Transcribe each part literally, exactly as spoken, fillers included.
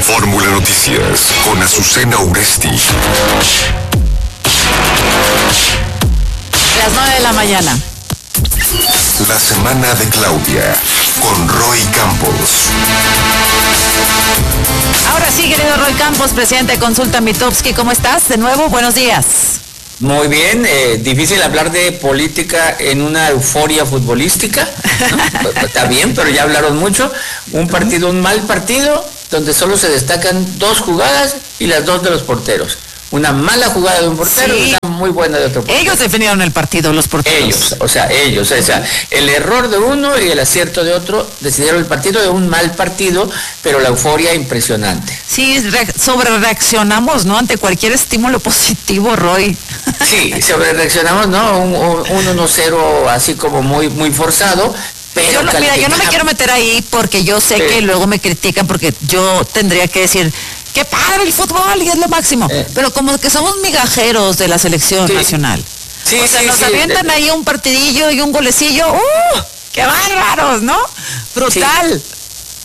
Fórmula Noticias con Azucena Uresti. Las nueve de la mañana. La semana de Claudia con Roy Campos. Ahora sí, querido Roy Campos, presidente de Consulta Mitofsky, ¿cómo estás? De nuevo, buenos días. Muy bien, eh, difícil hablar de política en una euforia futbolística, ¿no? Está bien, pero ya hablaron mucho. Un partido, un mal partido, donde solo se destacan dos jugadas y las dos de los porteros. Una mala jugada de un portero sí. Y una muy buena de otro portero. Ellos definieron el partido, los porteros. Ellos, o sea, ellos, o sea, el error de uno y el acierto de otro decidieron el partido de un mal partido, pero la euforia impresionante. Sí, re- sobre reaccionamos, ¿no? Ante cualquier estímulo positivo, Roy. Sí, sobre reaccionamos, ¿no? Un, un uno cero así como muy, muy forzado. Pero yo no, mira, yo no me quiero meter ahí porque yo sé eh. que luego me critican porque yo tendría que decir, qué padre el fútbol y es lo máximo, eh. pero como que somos migajeros de la selección sí. nacional. Sí, o sea, sí, nos sí, avientan sí. ahí un partidillo y un golecillo, ¡uh! ¡Qué bárbaros!, ¿no? Brutal. Sí.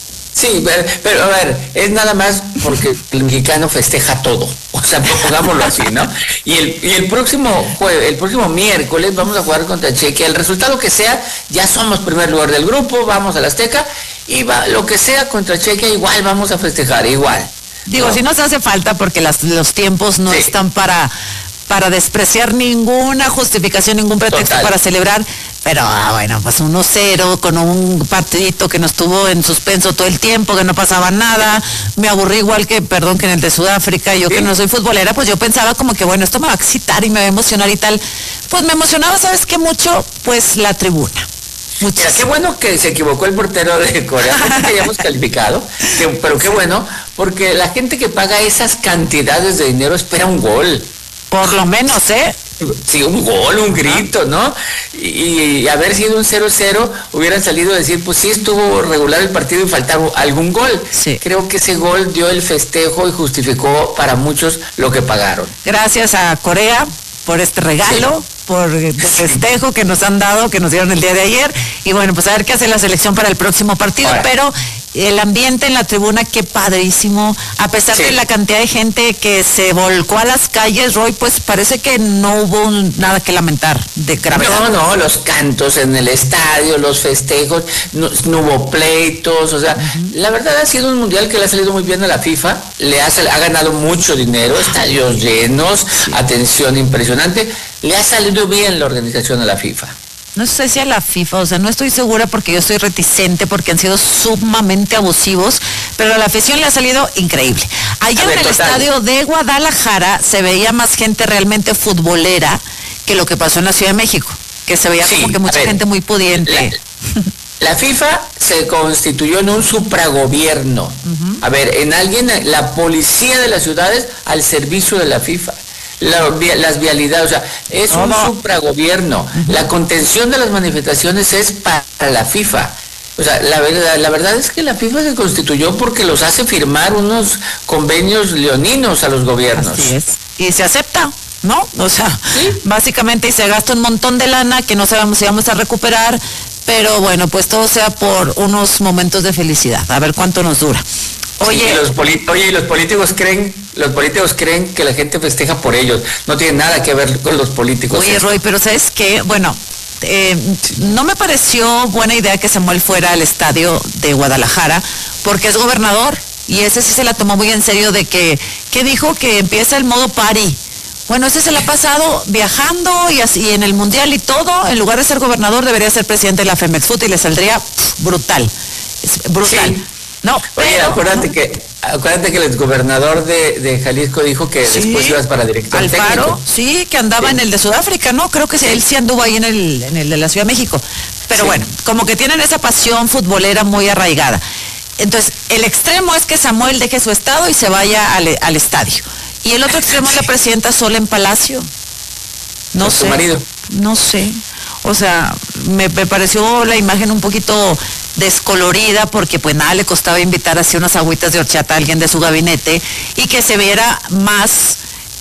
Sí, pero, pero a ver, es nada más porque el mexicano festeja todo, o sea, pongámoslo así, ¿no? Y el, y el próximo jueves, el próximo miércoles vamos a jugar contra Chequia, el resultado que sea, ya somos primer lugar del grupo, vamos a la Azteca, y va, lo que sea contra Chequia, igual vamos a festejar, igual. Digo, ¿no? Si nos hace falta porque las, los tiempos no sí. están para... para despreciar ninguna justificación, ningún pretexto Total. Para celebrar, pero ah, bueno, pues uno cero con un partidito que nos tuvo en suspenso todo el tiempo, que no pasaba nada, me aburrí igual que, perdón, que en el de Sudáfrica, yo ¿Sí? que no soy futbolera, pues yo pensaba como que bueno, esto me va a excitar y me va a emocionar y tal, pues me emocionaba, ¿sabes qué mucho? Pues la tribuna. Muchísimo. Mira, qué bueno que se equivocó el portero de Corea, no que hayamos calificado, que, pero qué bueno, porque la gente que paga esas cantidades de dinero espera un gol. Por lo menos, ¿eh? Sí, un gol, un grito, ¿no? Y, y haber sido un cero cero, hubieran salido a decir, pues sí estuvo regular el partido y faltaba algún gol. Sí. Creo que ese gol dio el festejo y justificó para muchos lo que pagaron. Gracias a Corea por este regalo, sí. por el festejo que nos han dado, que nos dieron el día de ayer. Y bueno, pues a ver qué hace la selección para el próximo partido, Ahora. pero... el ambiente en la tribuna, qué padrísimo, a pesar sí. de la cantidad de gente que se volcó a las calles, Roy, pues parece que no hubo nada que lamentar de gravedad. No, no, los cantos en el estadio, los festejos, no, no hubo pleitos, o sea, uh-huh. la verdad ha sido un mundial que le ha salido muy bien a la FIFA, le ha, ha ganado mucho dinero, estadios llenos, sí. atención impresionante, le ha salido bien la organización a la FIFA. No sé si a la FIFA, o sea, no estoy segura porque yo estoy reticente porque han sido sumamente abusivos, pero a la afición le ha salido increíble. Ayer ver, en el total. estadio de Guadalajara se veía más gente realmente futbolera que lo que pasó en la Ciudad de México, que se veía sí, como que mucha ver, gente muy pudiente. La, la FIFA se constituyó en un supragobierno. Uh-huh. A ver, en alguien, la policía de las ciudades al servicio de la FIFA. La, las vialidades, o sea, es no, un no. supragobierno. Uh-huh. La contención de las manifestaciones es para la FIFA. O sea, la verdad, la verdad es que la FIFA se constituyó porque los hace firmar unos convenios leoninos a los gobiernos. Así es. Y se acepta, ¿no? O sea, ¿sí? Básicamente y se gasta un montón de lana que no sabemos si vamos a recuperar, pero bueno, pues todo sea por unos momentos de felicidad. A ver cuánto nos dura. Oye, sí, y los poli- oye, y los políticos creen, los políticos creen que la gente festeja por ellos. No tiene nada que ver con los políticos. Oye, Roy, pero ¿sabes qué? Bueno, eh, no me pareció buena idea que Samuel fuera al estadio de Guadalajara, porque es gobernador, y ese sí se la tomó muy en serio de que, que dijo que empieza el modo party. Bueno, ese se la ha pasado viajando y así en el mundial y todo, en lugar de ser gobernador debería ser presidente de la Femex Foot y le saldría pff, brutal, es brutal. Sí. No, Oye, pero, acuérdate que acuérdate que el exgobernador de, de Jalisco dijo que sí, después ibas para director Alfaro, técnico. Sí, que andaba sí. en el de Sudáfrica, ¿no? Creo que sí. él sí anduvo ahí en el, en el de la Ciudad de México. Pero sí. bueno, como que tienen esa pasión futbolera muy arraigada. Entonces, el extremo es que Samuel deje su estado y se vaya al, al estadio. Y el otro extremo es la presidenta sola en Palacio. No ¿Con sé. su marido? No sé. O sea, me, me pareció la imagen un poquito descolorida porque pues nada le costaba invitar así unas agüitas de horchata a alguien de su gabinete y que se viera más,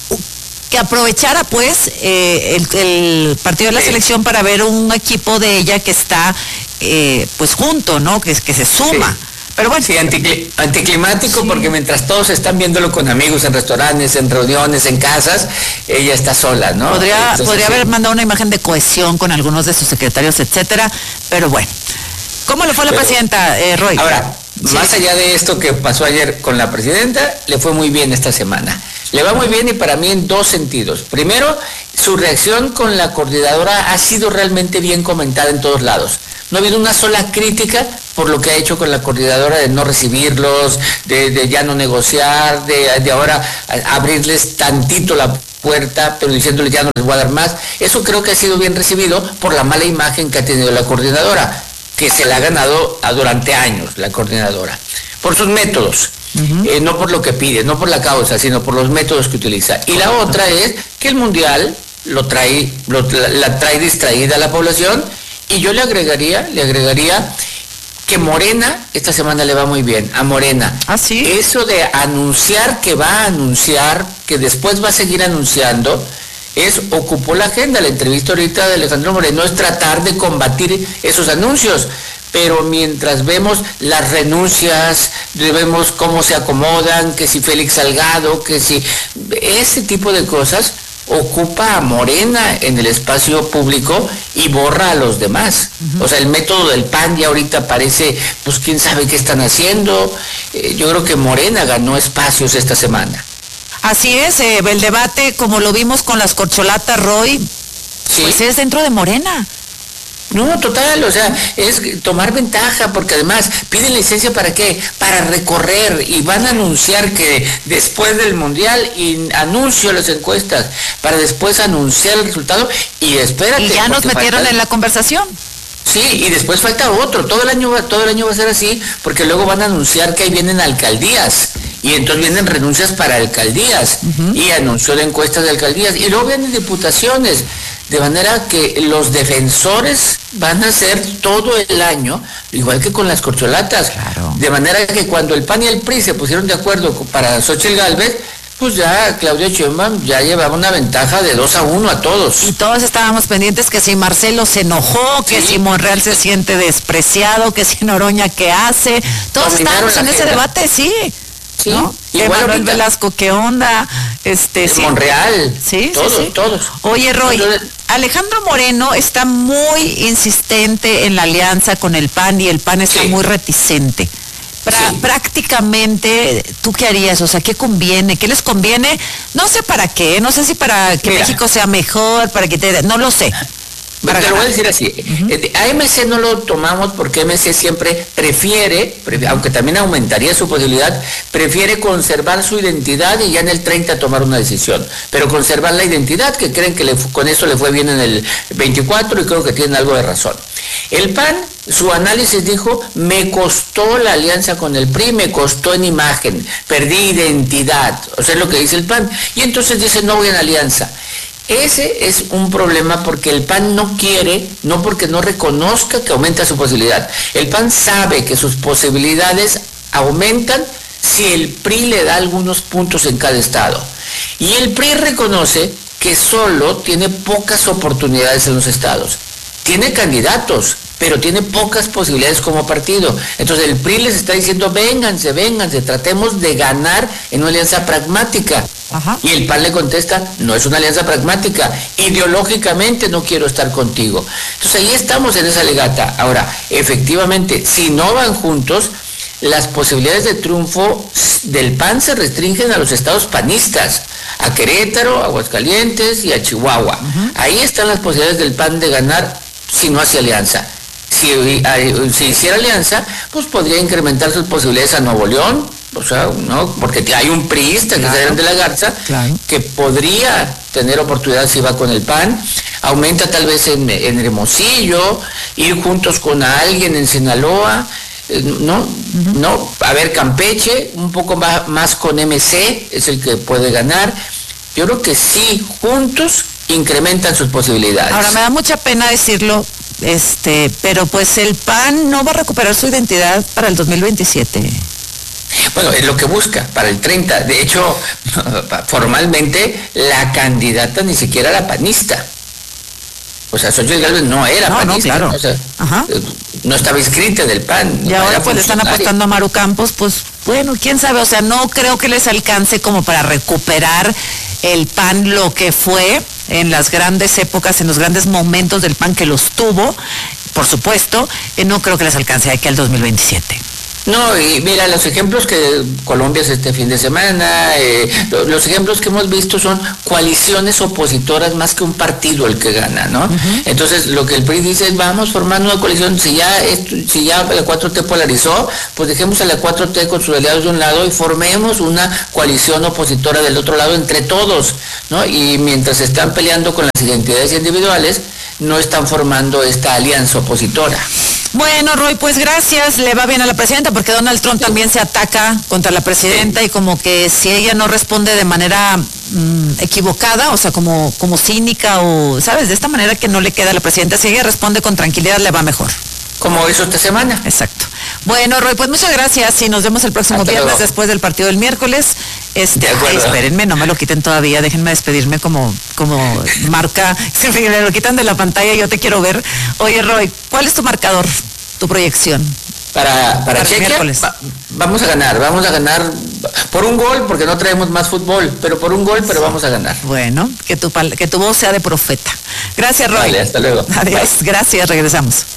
que aprovechara pues eh, el, el partido de la selección para ver un equipo de ella que está eh, pues junto, ¿no? Que, que se suma. Sí. Pero bueno. Sí, anticli- anticlimático, sí. Porque mientras todos están viéndolo con amigos en restaurantes, en reuniones, en casas, ella está sola, ¿no? Podría, Entonces, podría sí. haber mandado una imagen de cohesión con algunos de sus secretarios, etcétera, pero bueno. ¿Cómo le fue a la pero, presidenta, eh, Roy? Ahora, sí. Más allá de esto que pasó ayer con la presidenta, le fue muy bien esta semana. Le va muy bien y para mí en dos sentidos. Primero, su reacción con la coordinadora ha sido realmente bien comentada en todos lados. No ha habido una sola crítica por lo que ha hecho con la coordinadora de no recibirlos, de, de ya no negociar, de, de ahora abrirles tantito la puerta, pero diciéndoles ya no les voy a dar más. Eso creo que ha sido bien recibido por la mala imagen que ha tenido la coordinadora, que se la ha ganado durante años la coordinadora, por sus métodos. Uh-huh. Eh, no por lo que pide, no por la causa, sino por los métodos que utiliza. Y la otra es que el mundial lo trae, lo, la, la trae distraída a la población. Y yo le agregaría, le agregaría que Morena, esta semana le va muy bien, a Morena. ¿Ah, sí? Eso de anunciar que va a anunciar, que después va a seguir anunciando, es, ocupó la agenda. La entrevista ahorita de Alejandro Moreno es tratar de combatir esos anuncios. Pero mientras vemos las renuncias, vemos cómo se acomodan, que si Félix Salgado, que si ese tipo de cosas, ocupa a Morena en el espacio público y borra a los demás. Uh-huh. O sea, el método del P A N ya ahorita parece, pues quién sabe qué están haciendo. Eh, yo creo que Morena ganó espacios esta semana. Así es, eh, el debate, como lo vimos con las corcholatas, Roy, ¿sí? Pues es dentro de Morena. No, total, o sea, es tomar ventaja, porque además piden licencia ¿para qué? Para recorrer, y van a anunciar que después del Mundial, y anuncio las encuestas, para después anunciar el resultado, y espérate. Y ya nos metieron falta... en la conversación. Sí, y después falta otro, todo el año va, todo el año va a ser así, porque luego van a anunciar que ahí vienen alcaldías, y entonces vienen renuncias para alcaldías, uh-huh. y anunció de encuestas de alcaldías, y luego vienen diputaciones. De manera que los defensores van a ser todo el año, igual que con las corcholatas. Claro. De manera que cuando el P A N y el P R I se pusieron de acuerdo para Xóchitl Gálvez, pues ya Claudia Sheinbaum ya llevaba una ventaja de dos a uno a todos. Y todos estábamos pendientes que si Marcelo se enojó, que sí. si Monreal se siente despreciado, que si Noroña qué hace. Todos estábamos en ese debate, sí. Sí, ¿no? Igual Manuel Velasco, ¿qué onda? Este, sí. Monreal, sí, todos, sí, sí. todos. Oye, Roy, Alejandro Moreno está muy insistente en la alianza con el P A N y el P A N está sí. muy reticente. Pra- sí. Prácticamente, ¿tú qué harías? O sea, ¿qué conviene? ¿Qué les conviene? No sé para qué, no sé si para que Mira. México sea mejor, para que te... No lo sé. Para te lo voy a decir así, uh-huh. a M C no lo tomamos porque M C siempre prefiere, aunque también aumentaría su posibilidad, prefiere conservar su identidad y ya en el treinta tomar una decisión, pero conservar la identidad, que creen que le, con eso le fue bien en el veinticuatro y creo que tienen algo de razón. El P A N, su análisis dijo, me costó la alianza con el P R I, me costó en imagen, perdí identidad, o sea, es lo que dice el P A N, y entonces dice no voy en alianza. Ese es un problema porque el P A N no quiere, no porque no reconozca que aumenta su posibilidad. El P A N sabe que sus posibilidades aumentan si el P R I le da algunos puntos en cada estado. Y el P R I reconoce que solo tiene pocas oportunidades en los estados. Tiene candidatos, pero tiene pocas posibilidades como partido. Entonces el P R I les está diciendo, vénganse, vénganse, tratemos de ganar en una alianza pragmática. Ajá. Y el P A N le contesta, no es una alianza pragmática, ideológicamente no quiero estar contigo. Entonces ahí estamos en esa legata. Ahora, efectivamente, si no van juntos, las posibilidades de triunfo del P A N se restringen a los estados panistas, a Querétaro, a Aguascalientes y a Chihuahua. Uh-huh. Ahí están las posibilidades del P A N de ganar si no hace alianza. Si, si hiciera alianza, pues podría incrementar sus posibilidades a Nuevo León, o sea, ¿no? Porque hay un priista, claro, que es Adrián de la Garza, claro, que podría tener oportunidad si va con el P A N, aumenta tal vez en, en Hermosillo, ir juntos con alguien en Sinaloa, eh, no, uh-huh. no, a ver, Campeche, un poco más, más con M C, es el que puede ganar. Yo creo que sí, juntos incrementan sus posibilidades. Ahora, me da mucha pena decirlo, este, pero pues el P A N no va a recuperar su identidad para el dos mil veintisiete. Bueno, es lo que busca para el treinta. De hecho, formalmente la candidata ni siquiera era panista. O sea, Xochitl Gálvez no era no, panista, no, claro. O sea, Ajá. no estaba inscrita del P A N. Y no ahora era pues le están funcionaria. apostando a Maru Campos, pues bueno, quién sabe, o sea, no creo que les alcance como para recuperar el P A N lo que fue en las grandes épocas, en los grandes momentos del P A N que los tuvo, por supuesto, eh, no creo que les alcance aquí al dos mil veintisiete. No, y mira, los ejemplos que Colombia es este fin de semana, eh, lo- los ejemplos que hemos visto son coaliciones opositoras más que un partido el que gana, ¿no? Uh-huh. Entonces, lo que el P R I dice es, vamos formando una coalición, si ya esto, si ya la cuatro T polarizó, pues dejemos a la cuatro T con sus aliados de un lado y formemos una coalición opositora del otro lado entre todos, ¿no? Y mientras están peleando con las identidades individuales, no están formando esta alianza opositora. Bueno, Roy, pues gracias, le va bien a la presidenta, porque Donald Trump también se ataca contra la presidenta y como que si ella no responde de manera mmm, equivocada, o sea, como, como cínica o, ¿sabes? De esta manera que no le queda a la presidenta, si ella responde con tranquilidad, le va mejor. Como hizo esta semana. Exacto. Bueno, Roy, pues muchas gracias y nos vemos el próximo Hasta viernes luego. Después del partido del miércoles. Este, ay, espérenme, no me lo quiten todavía, déjenme despedirme como, como marca, si me lo quitan de la pantalla, yo te quiero ver. Oye, Roy, ¿cuál es tu marcador, tu proyección? Para, para, para Chequia, va, vamos a ganar, vamos a ganar por un gol, porque no traemos más fútbol, pero por un gol, pero vamos a ganar. Bueno, que tu, que tu voz sea de profeta. Gracias, Roy. Vale, hasta luego. Adiós, Bye. Gracias, regresamos.